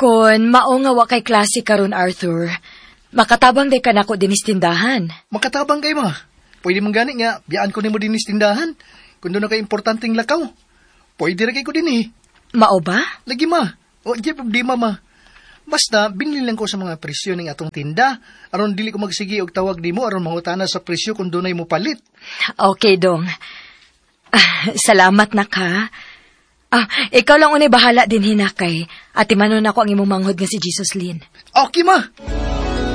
Kon mao nga wa kay klase karon, Arthur, makatabang day ka nako dinis tindahan. Makatabang kay ma. Pwede mong gani nga, biyaan ko nimo dinis tindahan. Kung doon na kay importanteng lakaw. Pwede ra kay ko din eh. Mao ba? Lagi ma. O, di problema ma. Basta, binili lang ko sa mga presyo ng atong tinda. Aron dili ko magsigi og tawag di mo aron mangutana sa presyo kung doon ay mo palit. Okay, Dong. Salamat na ka. Ikaw lang unay bahala din hinakay. At imanon ako ang imong manghod nga si Jesus Lin. Okay ma.